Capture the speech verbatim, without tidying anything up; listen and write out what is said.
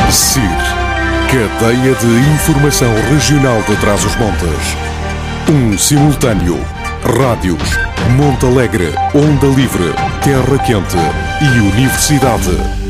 C I R, Cadeia de Informação Regional de Trás-os-Montes. Um simultâneo. Rádios, Monte Alegre, Onda Livre, Terra Quente e Universidade.